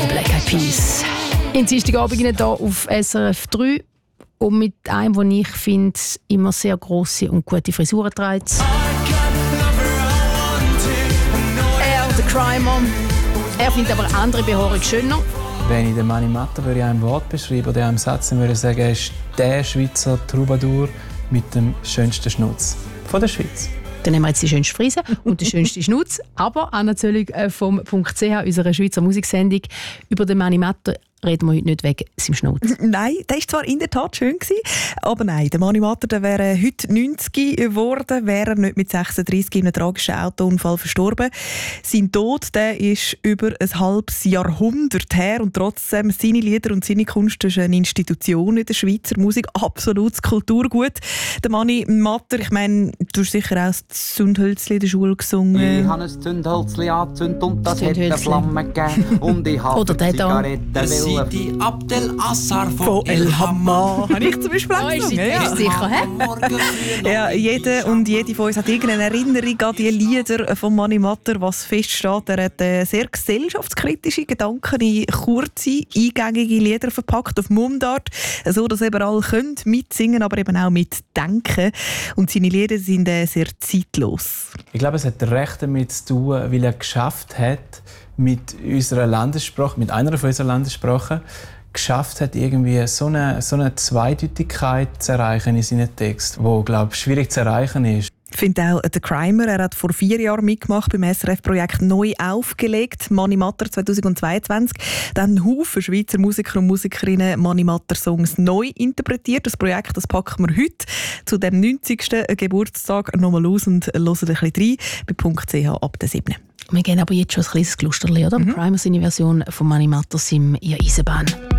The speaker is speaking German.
Black Eyed Peas. In Dienstagabend hier auf SRF 3 und mit einem, den ich finde, immer sehr grosse und gute Frisuren trägt. Der Crimer. Er findet aber andere Behaarung schöner. Wenn ich den Mani Matter in einem Wort beschreibe oder in einem Satz, dann würde ich sagen, er ist der Schweizer Troubadour mit dem schönsten Schnutz von der Schweiz. Dann haben wir jetzt die schönste Frise und den schönsten Schnutz. Aber an Erzählung vom .ch, unserer Schweizer Musiksendung, über den Mani Matter reden wir heute nicht wegen seinem Schnutz. Nein, der war zwar in der Tat schön, aber nein, der Mani Matter wäre heute 90 geworden, wäre er nicht mit 36 in einem tragischen Autounfall verstorben. Sein Tod, der ist über ein halbes Jahrhundert her und trotzdem seine Lieder und seine Kunst ist eine Institution in der Schweizer Musik, absolutes Kulturgut. Der Mani Matter, ich meine, du hast sicher auch das Zündhölzli in der Schule gesungen. Ich habe ein Zündhölzli angezündet und das hat eine Flamme gegeben. Und ich habe oder Zigaretten die Abdel Assar von El Hamma. Habe ich zum Beispiel auch gesungen. Ja. Sicher, hä? Ja, jeder und jede von uns hat irgendeine Erinnerung an die Lieder von Mani Matter, was feststeht. Er hat sehr gesellschaftskritische Gedanken in kurze, eingängige Lieder verpackt, auf Mundart, so dass eben alle können mitsingen, aber eben auch mitdenken. Und seine Lieder sind sehr zeitlos. Ich glaube, es hat recht damit zu tun, weil er geschafft hat, mit unserer Landessprache, mit einer von unseren Landessprachen, geschafft hat, irgendwie so eine Zweideutigkeit zu erreichen in seinen Texten, die, glaube ich, schwierig zu erreichen ist. Ich finde auch der Crimer, er hat vor 4 Jahren mitgemacht beim SRF-Projekt «Neu aufgelegt», Mani Matter 2022. Dann Haufen Schweizer Musiker und Musikerinnen Mani Matter-Songs neu interpretiert. Das Projekt das packen wir heute zu dem 90. Geburtstag nochmal aus und hören ein bisschen rein bei .ch ab der 7. Wir gehen aber jetzt schon ein kleines Glusterli, oder? Crimer seine Version von Mani Matter sind in Eisenbahn.